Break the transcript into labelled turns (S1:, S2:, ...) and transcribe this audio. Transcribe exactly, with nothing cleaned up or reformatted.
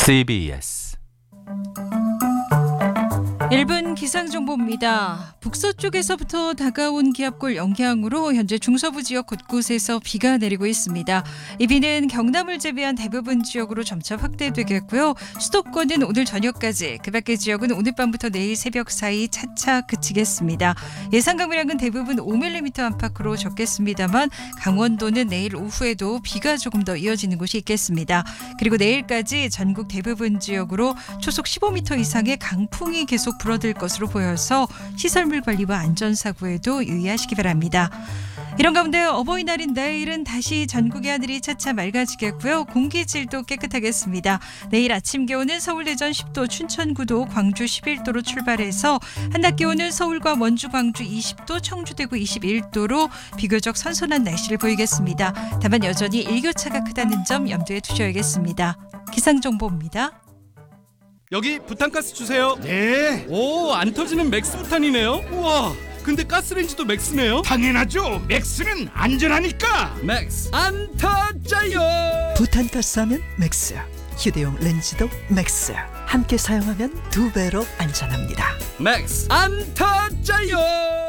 S1: 씨비에스
S2: 일 분 기상정보입니다. 북서쪽에서부터 다가온 기압골 영향으로 현재 중서부 지역 곳곳에서 비가 내리고 있습니다. 이 비는 경남을 제외한 대부분 지역으로 점차 확대되겠고요. 수도권은 오늘 저녁까지, 그 밖의 지역은 오늘 밤부터 내일 새벽 사이 차차 그치겠습니다. 예상 강우량은 대부분 오 밀리미터 안팎으로 적겠습니다만 강원도는 내일 오후에도 비가 조금 더 이어지는 곳이 있겠습니다. 그리고 내일까지 전국 대부분 지역으로 초속 십오 미터 이상의 강풍이 계속 불어들 것으로 보여서 시설물 관리와 안전사고에도 유의하시기 바랍니다. 이런 가운데 어버이날인 내일은 다시 전국의 하늘이 차차 맑아지겠고요. 공기질도 깨끗하겠습니다. 내일 아침 기온은 서울 대전 십 도, 춘천 구 도, 광주 십일 도로 출발해서 한낮 기온은 서울과 원주, 광주 이십 도, 청주, 대구 이십일 도로 비교적 선선한 날씨를 보이겠습니다. 다만 여전히 일교차가 크다는 점 염두에 두셔야겠습니다. 기상정보입니다.
S3: 여기 부탄가스 주세요.
S4: 네,
S3: 오, 안 터지는 맥스 부탄이네요. 우와, 근데 가스레인지도 맥스네요.
S4: 당연하죠. 맥스는 안전하니까.
S3: 맥스 안 터져요.
S5: 부탄가스 하면 맥스, 휴대용 렌즈도 맥스. 함께 사용하면 두 배로 안전합니다.
S3: 맥스 안 터져요.